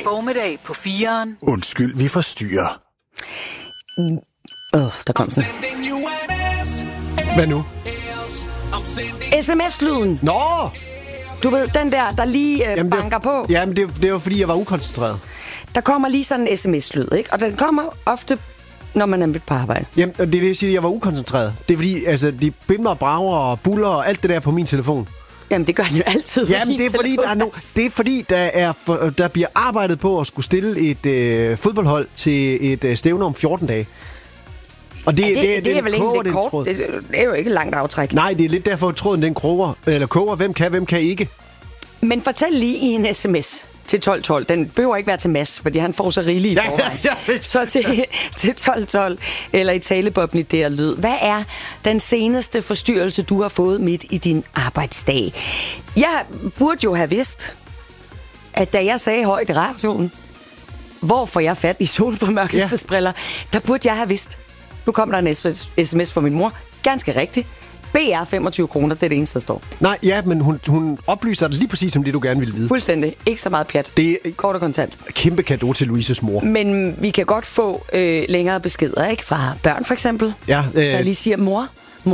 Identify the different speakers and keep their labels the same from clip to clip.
Speaker 1: Formiddag på 4'eren.
Speaker 2: Undskyld, vi forstyrrer.
Speaker 3: Der kom den.
Speaker 2: Hvad nu?
Speaker 3: SMS-lyden.
Speaker 2: Nå!
Speaker 3: Du ved, den der lige banker på.
Speaker 2: Jamen, det var fordi, jeg var ukoncentreret.
Speaker 3: Der kommer lige sådan en SMS-lyd, ikke? Og den kommer ofte, når man er midt på arbejde.
Speaker 2: Jamen, det vil sige, at jeg var ukoncentreret. Det er fordi, altså, de bimler, brager og buller og alt det der på min telefon.
Speaker 3: Jamen, det gør den jo altid.
Speaker 2: Jamen, det er fordi, der bliver arbejdet på at skulle stille et fodboldhold til et stævne om 14 dage. Og
Speaker 3: det er vel ikke lidt kort? Det er jo ikke langt aftræk.
Speaker 2: Nej, det er lidt derfor, at tråden den koger. Hvem kan ikke?
Speaker 3: Men fortæl lige i en sms til 1212. Den behøver ikke være til Mads, fordi han får så rigeligt i forvejen. Så til 1212, eller i talebobben i der lyd. Hvad er den seneste forstyrrelse, du har fået midt i din arbejdsdag? Jeg burde jo have vidst, at da jeg sagde højt i radioen, hvor får jeg fat i solformørkelsesbriller, der burde jeg have vidst. Nu kommer der en sms fra min mor. Ganske rigtigt. BR 25 kroner, det er det eneste, der står.
Speaker 2: Nej, ja, men hun oplyser dig lige præcis som det, du gerne ville vide.
Speaker 3: Fuldstændig. Ikke så meget pjat.
Speaker 2: Det er
Speaker 3: kort og kontant.
Speaker 2: Kæmpe cadeau til Louises mor.
Speaker 3: Men vi kan godt få længere beskeder, ikke? Fra børn for eksempel.
Speaker 2: Ja.
Speaker 3: Der lige siger, mor.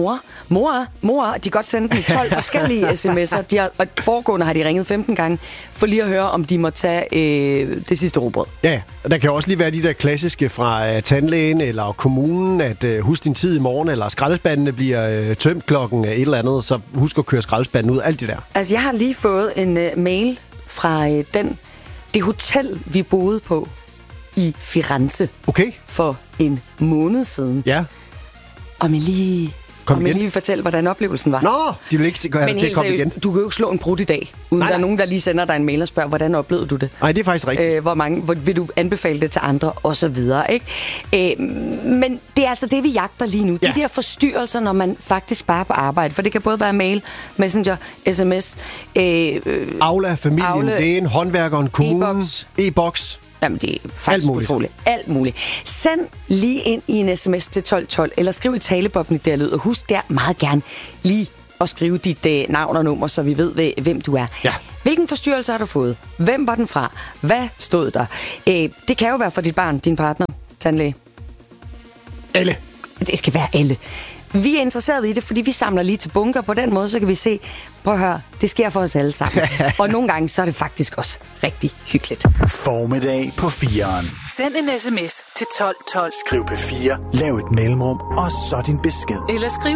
Speaker 3: De kan godt sende den i 12 forskellige sms'er. Og foregående har de ringet 15 gange, for lige at høre, om de må tage det sidste rugbrød.
Speaker 2: Ja, og der kan også lige være de der klassiske fra tandlægen eller kommunen, at husk din tid i morgen, eller skraldespandene bliver tømt klokken et eller andet, så husk at køre skraldespanden ud, alt det der.
Speaker 3: Altså, jeg har lige fået en mail fra det hotel, vi boede på i Firenze.
Speaker 2: Okay.
Speaker 3: For en måned siden.
Speaker 2: Ja.
Speaker 3: Og jeg lige fortælle, hvordan oplevelsen var.
Speaker 2: Nå, de vil ikke gøre til at komme igen.
Speaker 3: Du kan jo ikke slå en brud i dag, uden der er nogen, der lige sender dig en mail og spørger, hvordan oplevede du det?
Speaker 2: Nej, det er faktisk rigtigt.
Speaker 3: Hvor vil du anbefale det til andre, og så videre, ikke? Men det er altså det, vi jagter lige nu. Ja. De der forstyrrelser, når man faktisk bare er på arbejde. For det kan både være mail, messenger, sms,
Speaker 2: Aula, familien, lægen, håndværkeren, kommunen, e-boks.
Speaker 3: Jamen, det er faktisk utroligt. Alt muligt. Send lige ind i en sms til 1212, eller skriv i talebobben i der lyd, og husk der meget gerne lige at skrive dit navn og nummer, så vi ved, hvem du er.
Speaker 2: Ja.
Speaker 3: Hvilken forstyrrelse har du fået? Hvem var den fra? Hvad stod der? Det kan jo være for dit barn, din partner, tandlæge.
Speaker 2: Alle.
Speaker 3: Det skal være alle. Vi er interesserede i det, fordi vi samler lige til bunker. På den måde, så kan vi se, prøv at høre, det sker for os alle sammen. Og nogle gange, så er det faktisk også rigtig hyggeligt.
Speaker 2: Formiddag på 4'eren.
Speaker 1: Send en sms til 1212.
Speaker 2: Skriv P4, lav et mellemrum, og så din besked.
Speaker 1: Eller skriv